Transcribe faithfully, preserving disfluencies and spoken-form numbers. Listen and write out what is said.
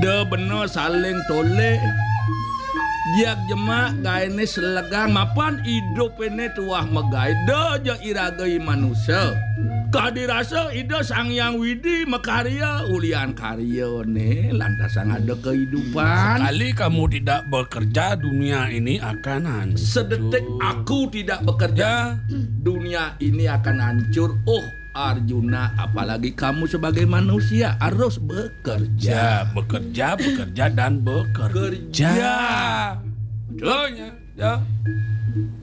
De bener saling tole. Jak jemak gaene selegang mapan hidup ini tuah megai de ja iragai manusia. Kadirasa ida sang yang widi makarya ulian karya ne lantasan ada kehidupan. Sekali kamu tidak bekerja, dunia ini akan hancur. Sedetik aku tidak bekerja, dunia ini akan hancur. Oh Arjuna, apalagi kamu sebagai manusia harus bekerja. Ya, bekerja, bekerja dan bekerja. Kerja. Betulnya, ya.